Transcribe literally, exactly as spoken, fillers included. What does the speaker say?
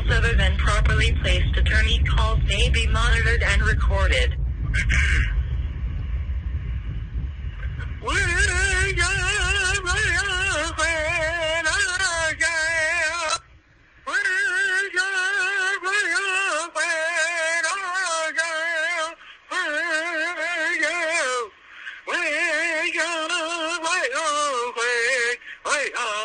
calls other than properly placed attorney calls may be monitored and recorded. Wait,